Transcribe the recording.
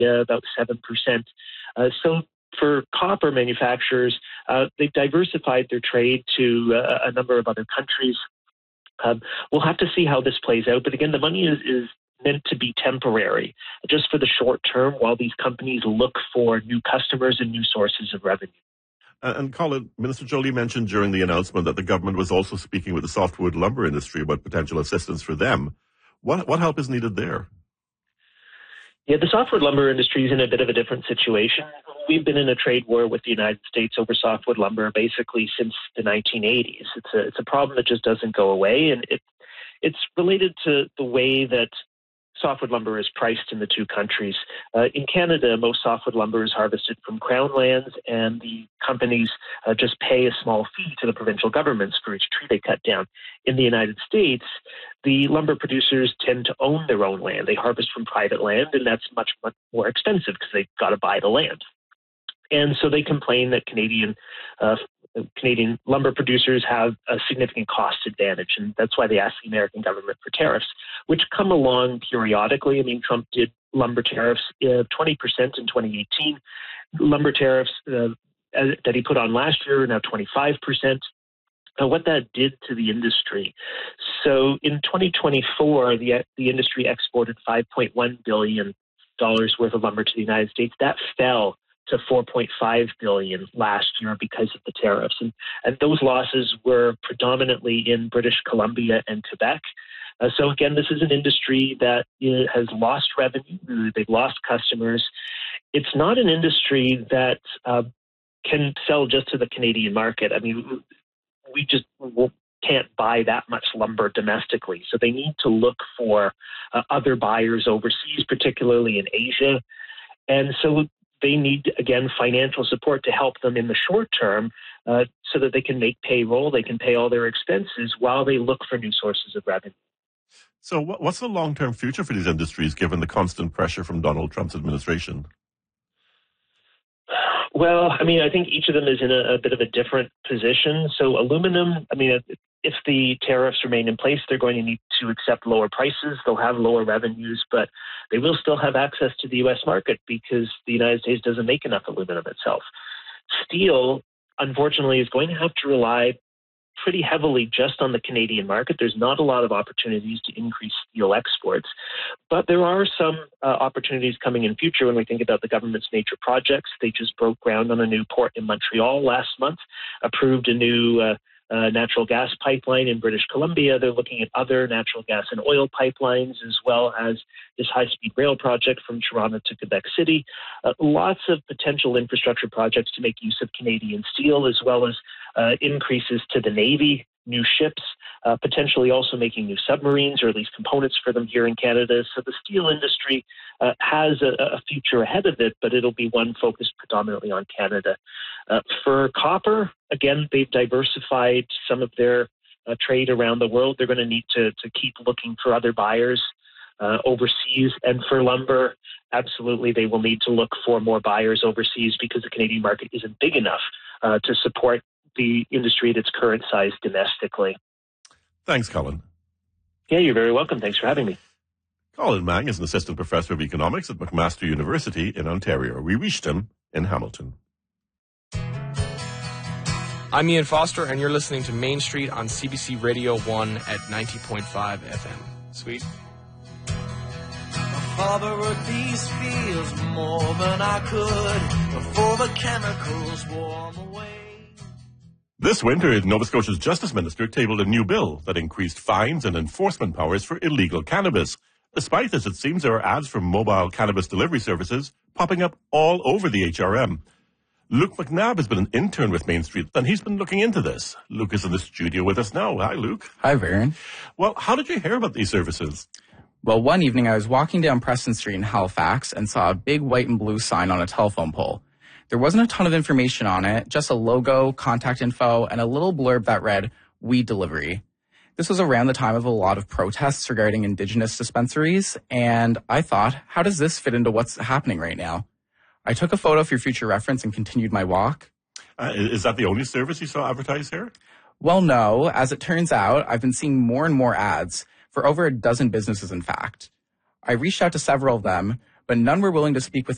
about 7%. So for copper manufacturers, they've diversified their trade to a number of other countries. We'll have to see how this plays out. But again, the money is meant to be temporary, just for the short term, while these companies look for new customers and new sources of revenue. And Colin, Minister Joly mentioned during the announcement that the government was also speaking with the softwood lumber industry about potential assistance for them. What help is needed there? Yeah, the softwood lumber industry is in a bit of a different situation. We've been in a trade war with the United States over softwood lumber basically since the 1980s. It's a problem that just doesn't go away, and it's related to the way that softwood lumber is priced in the two countries. In Canada, most softwood lumber is harvested from Crown lands, and the companies just pay a small fee to the provincial governments for each tree they cut down. In the United States, the lumber producers tend to own their own land. They harvest from private land, and that's much, much more expensive because they've got to buy the land. And so they complain that Canadian lumber producers have a significant cost advantage, and that's why they ask the American government for tariffs, which come along periodically. I mean, Trump did lumber tariffs 20% in 2018. Lumber tariffs that he put on last year are now 25%. What that did to the industry. So in 2024, the industry exported $5.1 billion worth of lumber to the United States. That fell to $4.5 billion last year because of the tariffs. And those losses were predominantly in British Columbia and Quebec. So again, this is an industry that has lost revenue. They've lost customers. It's not an industry that can sell just to the Canadian market. I mean, we just can't buy that much lumber domestically. So they need to look for other buyers overseas, particularly in Asia. And so they need, again, financial support to help them in the short term so that they can make payroll, they can pay all their expenses while they look for new sources of revenue. So what's the long-term future for these industries given the constant pressure from Donald Trump's administration? Well, I mean, I think each of them is in a bit of a different position. So aluminum, I mean, if the tariffs remain in place, they're going to need to accept lower prices. They'll have lower revenues, but they will still have access to the U.S. market because the United States doesn't make enough aluminum itself. Steel, unfortunately, is going to have to rely pretty heavily just on the Canadian market. There's not a lot of opportunities to increase steel exports, but there are some opportunities coming in future when we think about the government's major projects. They just broke ground on a new port in Montreal last month, approved a new natural gas pipeline in British Columbia. They're looking at other natural gas and oil pipelines, as well as this high-speed rail project from Toronto to Quebec City. Lots of potential infrastructure projects to make use of Canadian steel, as well as increases to the Navy, new ships, potentially also making new submarines, or at least components for them here in Canada. So the steel industry has a future ahead of it, but it'll be one focused predominantly on Canada. For copper, again, they've diversified some of their trade around the world. They're going to need to keep looking for other buyers overseas. And for lumber, absolutely, they will need to look for more buyers overseas because the Canadian market isn't big enough to support the industry at its current size domestically. Thanks, Colin. Yeah, you're very welcome. Thanks for having me. Colin Mang is an assistant professor of economics at McMaster University in Ontario. We reached him in Hamilton. I'm Ian Foster, and you're listening to Main Street on CBC Radio 1 at 90.5 FM. Sweet. My father worked these fields more than I could before the chemicals wore them away. This winter, Nova Scotia's Justice Minister tabled a new bill that increased fines and enforcement powers for illegal cannabis. Despite this, it seems there are ads for mobile cannabis delivery services popping up all over the HRM. Luke McNabb has been an intern with Main Street, and he's been looking into this. Luke is in the studio with us now. Hi, Luke. Hi, Varen. Well, how did you hear about these services? Well, one evening I was walking down Preston Street in Halifax and saw a big white and blue sign on a telephone pole. There wasn't a ton of information on it, just a logo, contact info, and a little blurb that read, "Weed Delivery." This was around the time of a lot of protests regarding Indigenous dispensaries, and I thought, how does this fit into what's happening right now? I took a photo for future reference and continued my walk. Is that the only service you saw advertised here? Well, no. As it turns out, I've been seeing more and more ads for over a dozen businesses, in fact. I reached out to several of them, but none were willing to speak with